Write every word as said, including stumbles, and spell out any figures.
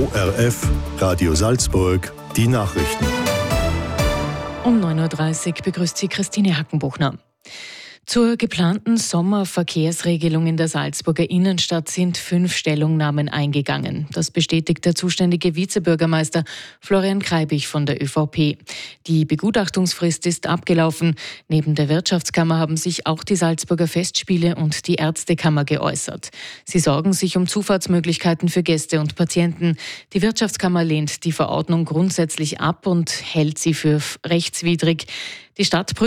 O R F, Radio Salzburg, die Nachrichten. Um neun Uhr dreißig begrüßt Sie Christine Hackenbuchner. Zur geplanten Sommerverkehrsregelung in der Salzburger Innenstadt sind fünf Stellungnahmen eingegangen. Das bestätigt der zuständige Vizebürgermeister Florian Kreibich von der ÖVP. Die Begutachtungsfrist ist abgelaufen. Neben der Wirtschaftskammer haben sich auch die Salzburger Festspiele und die Ärztekammer geäußert. Sie sorgen sich um Zufahrtsmöglichkeiten für Gäste und Patienten. Die Wirtschaftskammer lehnt die Verordnung grundsätzlich ab und hält sie für rechtswidrig. Die Stadt prüft